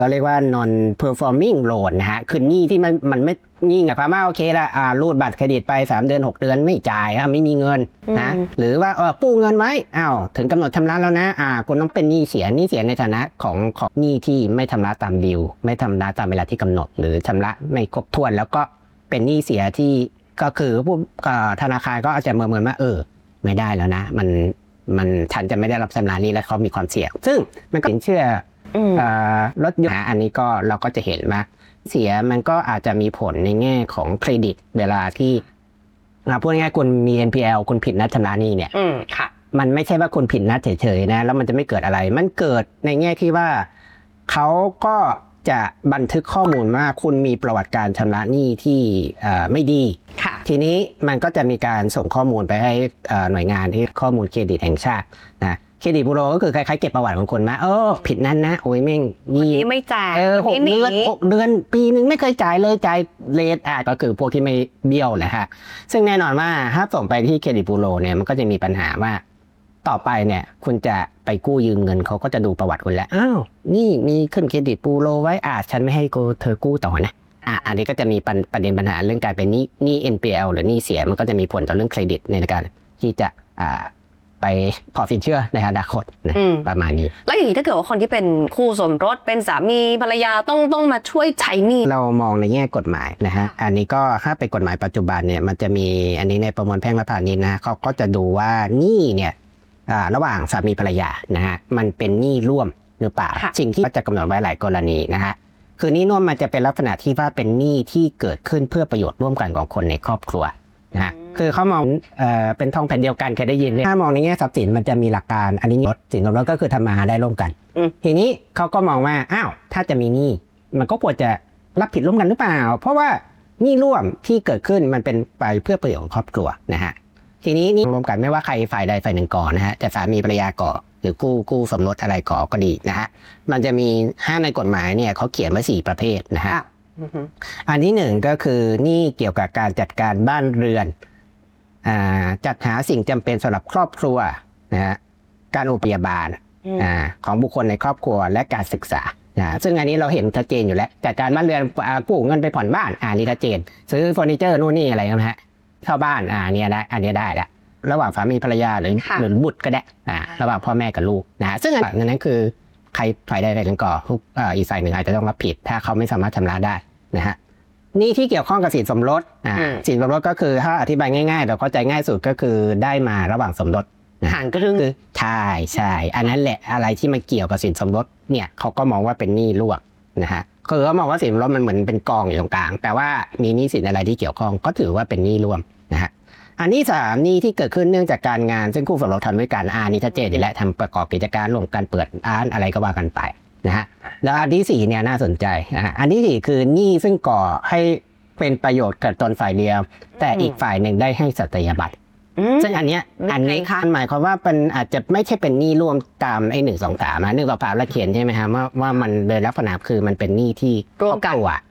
ก็เรียกว่า non performing loan นะฮะคือหนี้ที่มันไม่หนี้กับพม่าโอเคละรูดบัตรเครดิตไป3 เดือน 6 เดือนไม่จ่ายไม่มีเงินนะหรือว่ากู้เงินไว้ถึงกำหนดชำระแล้วนะคุณต้องเป็นหนี้เสียในฐานะของหนี้ที่ไม่ชำระตามดีลไม่ชำระตามเวลาที่กำหนดหรือชำระไม่ครบถ้วนแล้วก็เป็นหนี้เสียที่ก็คือผู้ธนาคารก็อาจจะเมินว่าไม่ได้แล้วนะมันฉันจะไม่ได้รับชำระนี้และเขามีความเสี่ยงซึ่งมันก็สินเชื่อรถยนต์อันนี้ก็เราก็จะเห็นว่าเสียมันก็อาจจะมีผลในแง่ของเครดิตเวลาที่พูดง่ายๆคุณมี NPL คุณผิดนัดชำระหนี้เนี่ยค่ะมันไม่ใช่ว่าคุณผิดนัดเฉยๆนะแล้วมันจะไม่เกิดอะไรมันเกิดในแง่ที่ว่าเขาก็จะบันทึกข้อมูลว่าคุณมีประวัติการชำระหนี้ที่ไม่ดีทีนี้มันก็จะมีการส่งข้อมูลไปให้หน่วยงานที่ข้อมูลเครดิตแห่งชาตินะเครดิตบูโรก็คือคล้ายๆเก็บประวัติของคนมาผิดนั้นนะโอ้ยแม่งนี่ไม่จ่าย 6 เดือนปีนึงไม่เคยจ่ายเลยจ่ายเลทก็คือพวกที่ไม่เบี้ยวแหละฮะซึ่งแน่นอนว่าถ้าส่งไปที่เครดิตบูโรเนี่ยมันก็จะมีปัญหาว่าต่อไปเนี่ยคุณจะไปกู้ยืมเงินเขาก็จะดูประวัติคุณแล้วนี่มีขึ้นเครดิตบูโรไว้ฉันไม่ให้เธอกู้ต่อนะอันนี้ก็จะมีประเด็นปัญหาเรื่องการเป็นหนี้ NPL หรือหนี้เสียมันก็จะมีผลต่อเรื่องเครดิตในการที่จะไปขอสินเชื่อในอนาคตนะประมาณนี้แล้วอย่างนี้ถ้าเกิดว่าคนที่เป็นคู่สมรสเป็นสามีภรรยาต้องมาช่วยใช้หนี้เรามองในแง่กฎหมายนะฮะอันนี้ก็ถ้าเป็นกฎหมายปัจจุบันเนี่ยมันจะมีอันนี้ในประมวลแพ่งและพาณิชย์นะเขาก็จะดูว่าหนี้เนี่ยระหว่างสามีภรรยานะฮะมันเป็นหนี้ร่วมหรือเปล่าสิ่งที่จะกำหนดไว้หลายกรณีนะฮะคือหนี้ร่วมมันจะเป็นลักษณะที่ว่าเป็นหนี้ที่เกิดขึ้นเพื่อประโยชน์ร่วมกันของคนในครอบครัวนะฮะคือเขามองเป็นทองแผ่นเดียวกันเคยได้ยินถ้ามองในแง่ทรัพย์สินมันจะมีหลักการอันนี้สินสมรสก็คือทำมาหาได้ร่วมกันทีนี้เขาก็มองว่าถ้าจะมีหนี้มันก็ควรจะรับผิดร่วมกันหรือเปล่าเพราะว่าหนี้ร่วมที่เกิดขึ้นมันเป็นไปเพื่อประโยชน์ของครอบครัวนะฮะทีนี้นี่รวมกันไม่ว่าใครฝ่ายใดฝ่ายหนึ่งก่อนะฮะจะสามีภรรยาก่อหรือกู้สมรสอะไรก่อก็ดีนะฮะมันจะมีในกฎหมายเนี่ยเขาเขียนไว้4 ประเภทนะฮะอันที่1ก็คือหนี้เกี่ยวกับการจัดการบ้านเรือนจัดหาสิ่งจำเป็นสำหรับครอบครัวนะฮะการอุปพยาบาลของบุคคลในครอบครัวและการศึกษาซึ่งอันนี้เราเห็นชัดเจนอยู่แล้วจัดการบ้านเรือนกู้เงินไปผ่อนบ้านนี่ชัดเจนซื้อเฟอร์นิเจอร์นู่นนี่อะไรนะฮะเช่าบ้านเนี่ยได้อันนี้ได้แล้วระหว่างสามีภรรยาหรือบุตรก็ได้ระหว่างพ่อแม่กับลูกนะซึ่งอันนั้นคือใครฝ่ายใดฝ่ายหนึ่งก่ออีกฝ่ายหนึ่งอาจจะต้องรับผิดถ้าเขาไม่สามารถชำระได้นะฮะนี่ที่เกี่ยวข้องกับสินสมรสสินสมรสก็คือถ้าอธิบายง่ายๆเราเข้าใจง่ายสุดก็คือได้มาระหว่างสมรสหารครึ่งใช่อันนั้นแหละอะไรที่มันเกี่ยวกับสินสมรสเนี่ยเขาก็มองว่าเป็นหนี้ร่วมนะฮะคือเขามองว่าสินสมรสมันเหมือนเป็นกองอยู่ตรงกลางแต่ว่ามีหนี้สินอะไรที่เกี่ยวข้องก็ถือว่าเป็นหนี้ร่วมนะฮะอันที่3หนี้ที่เกิดขึ้นเนื่องจากการงานซึ่งคู่สมรสทำด้วยกันนี่ชัดเจนอยู่แล้วทำประกอบกิจการร่วมกันเปิดร้านอะไรก็ว่ากันไปนะฮะแล้วอันที่4เนี่ยน่าสนใจอันที่4คือหนี้ซึ่งก่อให้เป็นประโยชน์กับตนฝ่ายเดียวแต่อีกฝ่ายหนึ่งได้ให้สัตยาบัตรซึ่งอันนี้หมายความว่าเป็นอาจจะไม่ใช่เป็นหนี้ร่วมตาม1 2 31 2 3แล้วเขียนใช่ไหมฮะว่ามันโดยลักษณะคือมันเป็นหนี้ที่ร่วมกัน